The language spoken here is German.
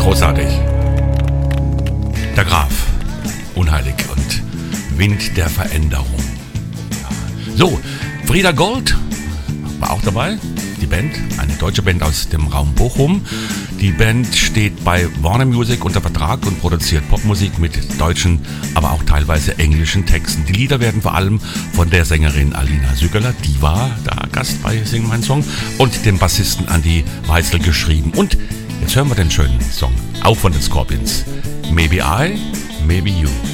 Großartig. Der Graf, unheilig und Wind der Veränderung. Ja. So, Frieda Gold war auch dabei. Die Band, eine deutsche Band aus dem Raum Bochum. Die Band steht bei Warner Music unter Vertrag und produziert Popmusik mit deutschen, aber auch teilweise englischen Texten. Die Lieder werden vor allem von der Sängerin Alina Süggeler, die war da Gast bei Sing Mein Song, und dem Bassisten Andi Weitzel geschrieben. Und jetzt hören wir den schönen Song, auch von den Scorpions. Maybe I, Maybe You.